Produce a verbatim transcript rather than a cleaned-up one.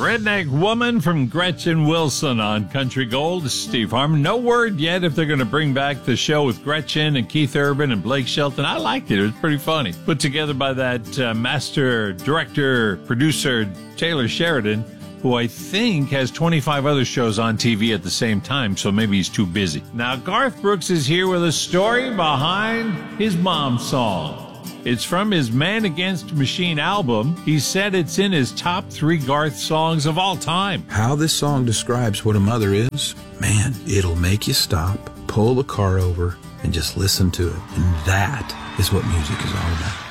Redneck Woman from Gretchen Wilson on Country Gold. Steve Harmon. No word yet if they're going to bring back the show with Gretchen and Keith Urban and Blake Shelton. I liked it. It was pretty funny. Put together by that uh, master director, producer, Taylor Sheridan, who I think has twenty-five other shows on T V at the same time, so maybe he's too busy. Now, Garth Brooks is here with a story behind his mom song. It's from his Man Against Machine album. He said it's in his top three Garth songs of all time. How this song describes what a mother is, man, it'll make you stop, pull the car over, and just listen to it. And that is what music is all about.